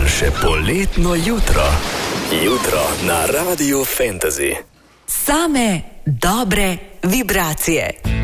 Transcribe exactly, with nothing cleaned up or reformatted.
Še poletno jutro. Jutro na Radiu Fantasy. Same dobre vibracije.